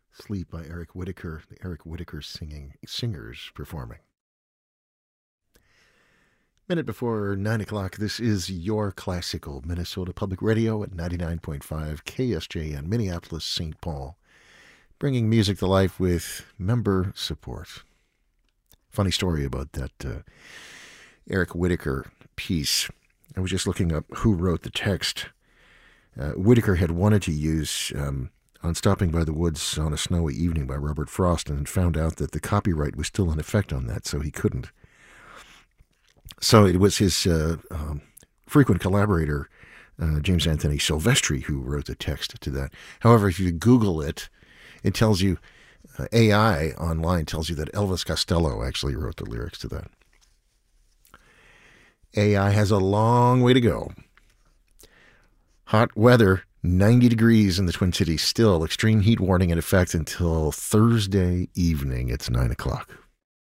Sleep by Eric Whitacre, the Eric Whitacre singers performing. Minute before 9 o'clock, this is your classical Minnesota Public Radio at 99.5 KSJN, Minneapolis, St. Paul, bringing music to life with member support. Funny story about that Eric Whitacre piece. I was just looking up who wrote the text. Whitacre had wanted to use On Stopping by the Woods on a Snowy Evening by Robert Frost and found out that the copyright was still in effect on that, so he couldn't. So it was his frequent collaborator, James Anthony Silvestri, who wrote the text to that. However, if you Google it, it tells you, AI online tells you that Elvis Costello actually wrote the lyrics to that. AI has a long way to go. Hot weather, 90 degrees in the Twin Cities still. Extreme heat warning in effect until Thursday evening. It's 9 o'clock.